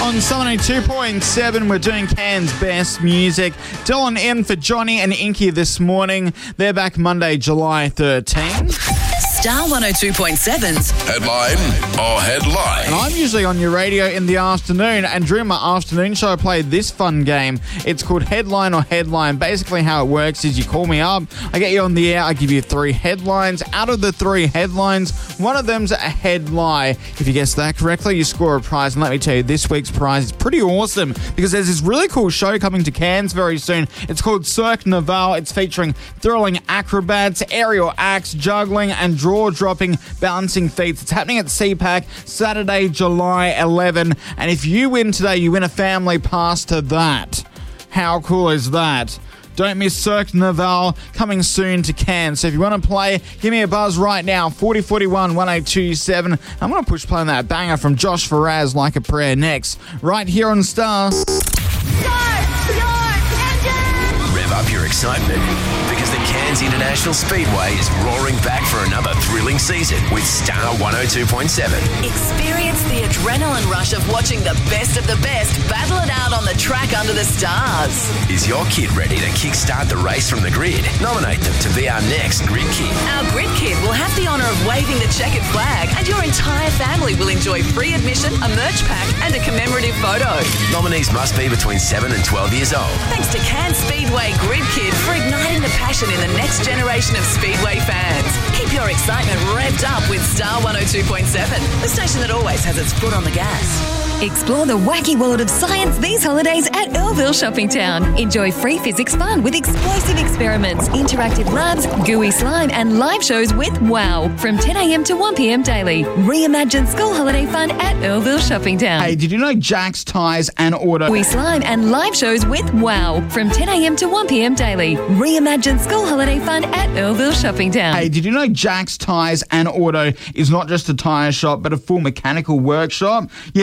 On 72.7, we're doing Cairns' best music. Dylan in for Johnny and Inky this morning. They're back Monday, July 13th. Star 102.7's Headline or Headline? And I'm usually on your radio in the afternoon, and during my afternoon show I play this fun game. It's called Headline or Headline. Basically how it works is you call me up, I get you on the air, I give you 3 headlines. Out of the 3 headlines, one of them's a headline. If you guess that correctly, you score a prize. And let me tell you, this week's prize is pretty awesome because there's this really cool show coming to Cairns very soon. It's called Cirque Naval. It's featuring thrilling acrobats, aerial acts, juggling, and draw-dropping balancing feats. It's happening at CPAC Saturday, July 11. And if you win today, you win a family pass to that. How cool is that? Don't miss Cirque Naval, coming soon to Cairns. So if you want to play, give me a buzz right now, 4041 1827. I'm going to push play on that banger from Josh Faraz, Like a Prayer, next, right here on Star. Rev up your excitement because the Cairns International Speedway is roaring back for another thrilling season with Star 102.7. Experience the adrenaline rush of watching the best battle it out on the track under the stars. Is your kid ready to kickstart the race from the grid? Nominate them to be our next Grid Kid. Our Grid Kid will have the honour of waving the checkered flag, and your entire family will enjoy free admission, a merch pack, and a commemorative photo. Nominees must be between 7 and 12 years old. Thanks to Cairns Speedway Grid Kid for igniting the passion in the next generation of Speedway fans. Keep your excitement revved up with Star 102.7, the station that always has its foot on the gas. Explore the wacky world of science these holidays at Earlville Shopping Town. Enjoy free physics fun with explosive experiments, interactive labs, gooey slime, and live shows with WOW from 10 a.m. to 1 p.m. daily. Reimagine school holiday fun at Earlville Shopping Town. Hey, did you know Jack's Tyres and Auto? Gooey slime and live shows with WOW from 10 a.m. to 1 p.m. daily. Reimagine school holiday fun at Earlville Shopping Town. Hey, did you know Jack's Tyres and Auto is not just a tyre shop but a full mechanical workshop? Yeah,